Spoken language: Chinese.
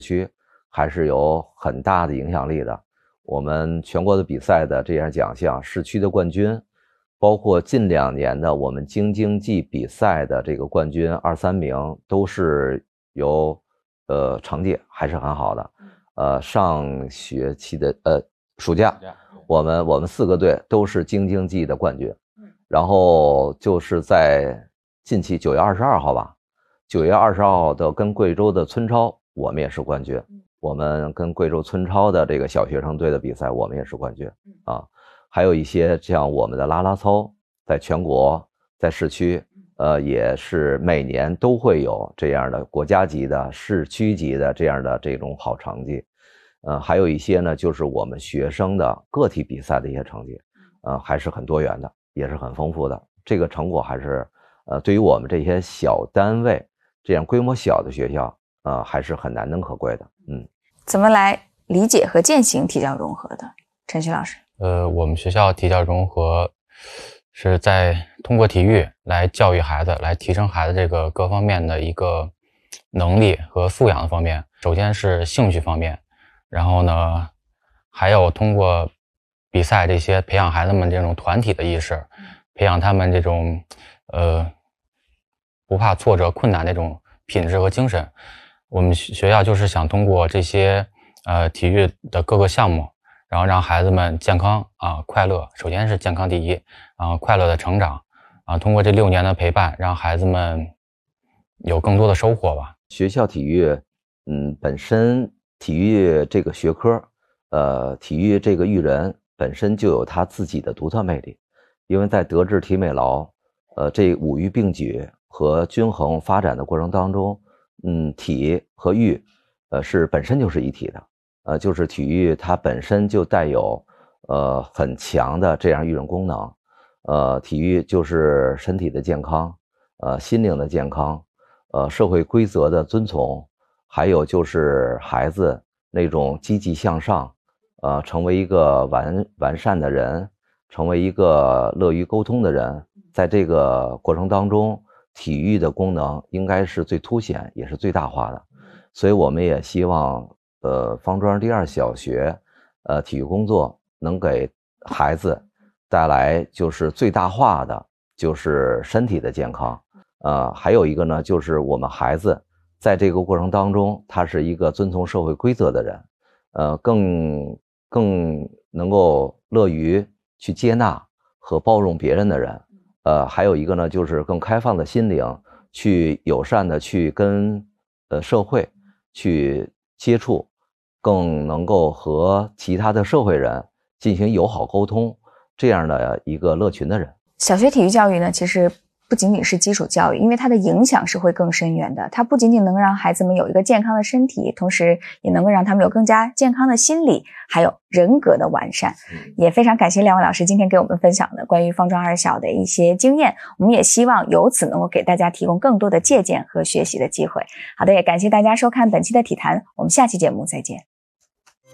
区还是有很大的影响力的。我们全国的比赛的这样奖项，市区的冠军，包括近2年的我们京津冀比赛的这个冠军2、3名，都是由成绩还是很好的。上学期的暑假，我们4个队都是京津冀的冠军。然后就是在近期9月22号吧，9月22号的跟贵州的村超，我们也是冠军。我们跟贵州村超的这个小学生队的比赛，我们也是冠军啊。还有一些像我们的啦啦操，在全国在市区，也是每年都会有这样的国家级的、市区级的这样的这种好成绩。还有一些呢，就是我们学生的个体比赛的一些成绩，还是很多元的，也是很丰富的。这个成果还是，对于我们这些小单位、这样规模小的学校，还是很难能可贵的。 怎么来理解和践行体教融合的？陈旭老师。 我们学校体教融合是在通过体育来教育孩子，来提升孩子这个各方面的一个能力和素养的方面。首先是兴趣方面，然后呢，还有通过比赛这些培养孩子们这种团体的意识，培养他们这种不怕挫折困难那种品质和精神。我们学校就是想通过这些体育的各个项目，然后让孩子们健康快乐，首先是健康第一，快乐的成长通过这6年的陪伴，让孩子们有更多的收获吧。 学校体育本身体育这个学科体育这个育人本身就有它自己的独特魅力。因为在德智体美劳这5育并举和均衡发展的过程当中，体和育是本身就是一体的。就是体育它本身就带有很强的这样育人功能。体育就是身体的健康，心灵的健康，社会规则的遵从，还有就是孩子那种积极向上，成为一个完善的人，成为一个乐于沟通的人。在这个过程当中，体育的功能应该是最凸显也是最大化的。所以我们也希望方庄第2小学体育工作能给孩子带来就是最大化的就是身体的健康。还有一个呢，就是我们孩子在这个过程当中，他是一个遵从社会规则的人，更能够乐于去接纳和包容别人的人。还有一个呢，就是更开放的心灵，去友善的去跟社会去接触，更能够和其他的社会人进行友好沟通，这样的一个乐群的人。 小学体育教育呢，其实不仅仅是基础教育，因为它的影响是会更深远的。它不仅仅能让孩子们有一个健康的身体，同时也能够让他们有更加健康的心理，还有人格的完善。也非常感谢2位老师今天给我们分享的关于方庄2小的一些经验，我们也希望由此能够给大家提供更多的借鉴和学习的机会。好的，也感谢大家收看本期的体坛，我们下期节目再见。